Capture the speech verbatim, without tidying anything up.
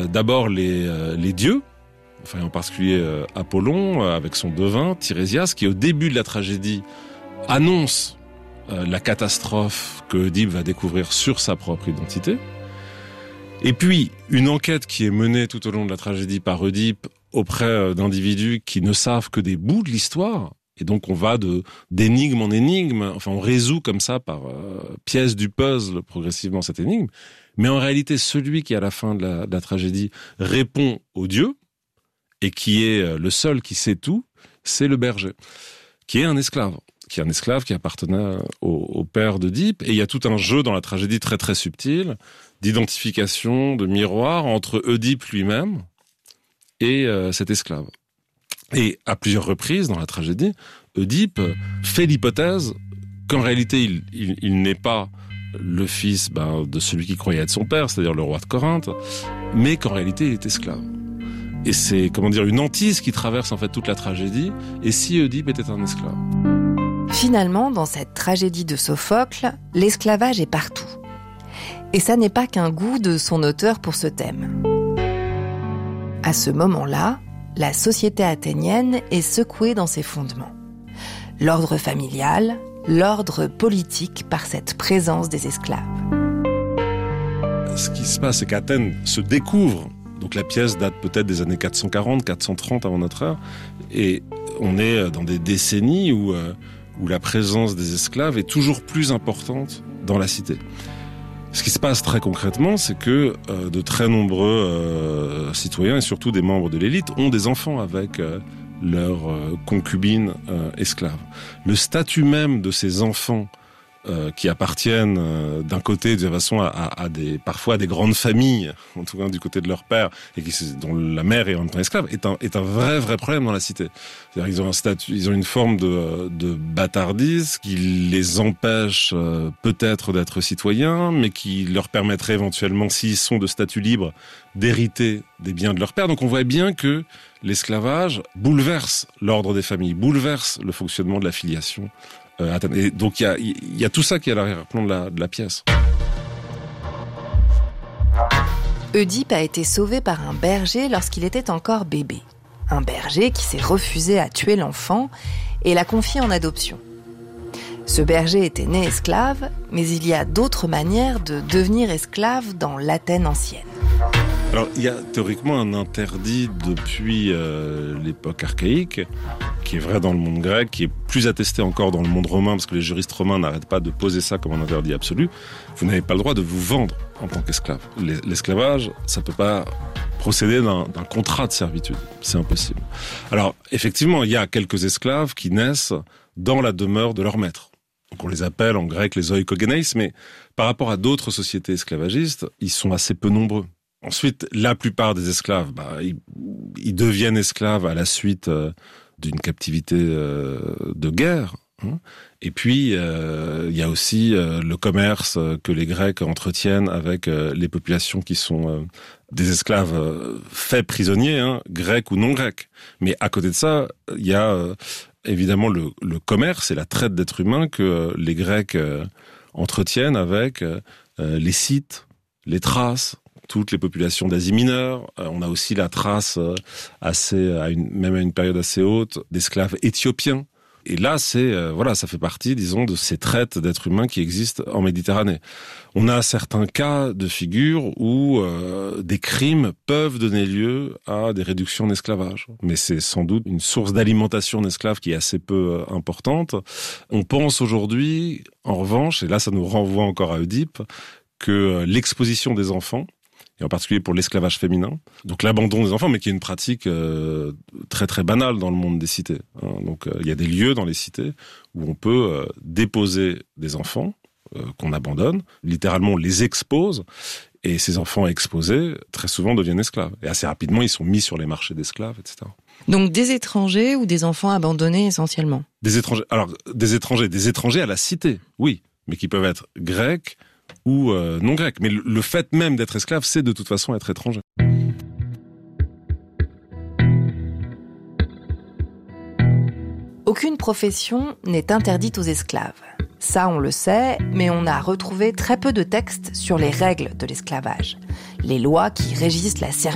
d'abord les, euh, les dieux, enfin en particulier euh, Apollon, euh, avec son devin, Tirésias, qui au début de la tragédie annonce euh, la catastrophe que Oedipe va découvrir sur sa propre identité. Et puis, une enquête qui est menée tout au long de la tragédie par Oedipe auprès euh, d'individus qui ne savent que des bouts de l'histoire. Et donc on va de d'énigme en énigme, enfin on résout comme ça par euh, pièce du puzzle progressivement cette énigme. Mais en réalité, celui qui à la fin de la, de la tragédie répond au dieu et qui est le seul qui sait tout, c'est le berger, qui est un esclave, qui est un esclave qui appartenait au, au père d'Oedipe. Et il y a tout un jeu dans la tragédie très très subtil d'identification, de miroir entre Oedipe lui-même et euh, cet esclave. Et à plusieurs reprises dans la tragédie, Oedipe fait l'hypothèse qu'en réalité il, il, il n'est pas le fils ben, de celui qui croyait être son père, c'est-à-dire le roi de Corinthe, mais qu'en réalité il est esclave. Et c'est, comment dire, une hantise qui traverse en fait toute la tragédie. Et si Oedipe était un esclave ? Finalement, dans cette tragédie de Sophocle, l'esclavage est partout. Et ça n'est pas qu'un goût de son auteur pour ce thème. À ce moment-là, la société athénienne est secouée dans ses fondements. L'ordre familial, l'ordre politique par cette présence des esclaves. Ce qui se passe, c'est qu'Athènes se découvre. Donc la pièce date peut-être des années quatre cent quarante, quatre cent trente avant notre ère. Et on est dans des décennies où, où la présence des esclaves est toujours plus importante dans la cité. Ce qui se passe très concrètement, c'est que euh, de très nombreux euh, citoyens, et surtout des membres de l'élite, ont des enfants avec euh, leurs euh, concubines euh, esclaves. Le statut même de ces enfants euh, qui appartiennent euh, d'un côté de façon à, à, à des parfois à des grandes familles, en tout cas du côté de leur père, et qui, dont la mère est en même temps esclave, est un, est un vrai vrai problème dans la cité. C'est-à-dire qu'ils ont un statut, ils ont une forme de, de bâtardise qui les empêche euh, peut-être d'être citoyens, mais qui leur permettrait éventuellement, s'ils sont de statut libre, d'hériter des biens de leur père. Donc on voit bien que l'esclavage bouleverse l'ordre des familles, bouleverse le fonctionnement de la filiation. Euh, et donc il y a, y a tout ça qui est à l'arrière-plan de la, de la pièce. Oedipe a été sauvé par un berger lorsqu'il était encore bébé. Un berger qui s'est refusé à tuer l'enfant et l'a confié en adoption. Ce berger était né esclave, mais il y a d'autres manières de devenir esclave dans l'Athènes ancienne. Alors, il y a théoriquement un interdit depuis euh, l'époque archaïque, qui est vrai dans le monde grec, qui est plus attesté encore dans le monde romain, parce que les juristes romains n'arrêtent pas de poser ça comme un interdit absolu. Vous n'avez pas le droit de vous vendre en tant qu'esclave. L'esclavage, ça peut pas procéder d'un, d'un contrat de servitude. C'est impossible. Alors, effectivement, il y a quelques esclaves qui naissent dans la demeure de leur maître. Donc on les appelle en grec les oikogenes, mais par rapport à d'autres sociétés esclavagistes, ils sont assez peu nombreux. Ensuite, la plupart des esclaves, bah, ils, ils deviennent esclaves à la suite euh, d'une captivité euh, de guerre. Hein. Et puis, euh, il y a aussi euh, le commerce que les Grecs entretiennent avec euh, les populations qui sont euh, des esclaves euh, faits prisonniers, hein, grecs ou non grecs. Mais à côté de ça, il y a euh, évidemment le, le commerce et la traite d'êtres humains que euh, les Grecs euh, entretiennent avec euh, les Scythes, les Thraces, toutes les populations d'Asie mineure. Euh, on a aussi la trace euh, assez, à une, même à une période assez haute, d'esclaves éthiopiens. Et là, c'est euh, voilà, ça fait partie, disons, de ces traites d'êtres humains qui existent en Méditerranée. On a certains cas de figure où euh, des crimes peuvent donner lieu à des réductions d'esclavage. Mais c'est sans doute une source d'alimentation d'esclaves qui est assez peu euh, importante. On pense aujourd'hui, en revanche, et là ça nous renvoie encore à Oedipe, que euh, l'exposition des enfants, et en particulier pour l'esclavage féminin. Donc l'abandon des enfants, mais qui est une pratique euh, très très banale dans le monde des cités. Hein. Donc il euh, y a des lieux dans les cités où on peut euh, déposer des enfants euh, qu'on abandonne, littéralement on les expose, et ces enfants exposés, très souvent, deviennent esclaves. Et assez rapidement, ils sont mis sur les marchés d'esclaves, et cetera. Donc des étrangers ou des enfants abandonnés essentiellement ? Des étrangers, alors des étrangers, des étrangers à la cité, oui, mais qui peuvent être grecs, ou euh, non grec. Mais le, le fait même d'être esclave, c'est de toute façon être étranger. Aucune profession n'est interdite aux esclaves. Ça, on le sait, mais on a retrouvé très peu de textes sur les règles de l'esclavage. Les lois qui régissent la servitude